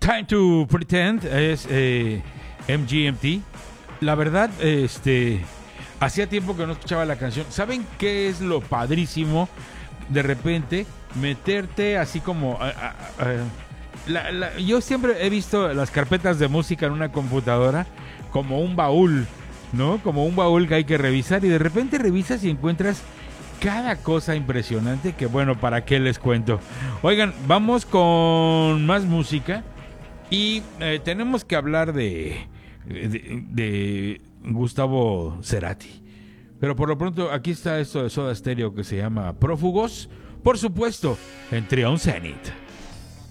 Time to Pretend es MGMT. La verdad, hacía tiempo que no escuchaba la canción. ¿Saben qué es lo padrísimo? De repente, meterte así como... yo siempre he visto las carpetas de música en una computadora como un baúl, ¿no? Como un baúl que hay que revisar y de repente revisas y encuentras cada cosa impresionante que, bueno, ¿para qué les cuento? Oigan, vamos con más música y tenemos que hablar de Gustavo Cerati. Pero por lo pronto aquí está esto de Soda Stereo que se llama Prófugos, por supuesto, en Trion Zenith.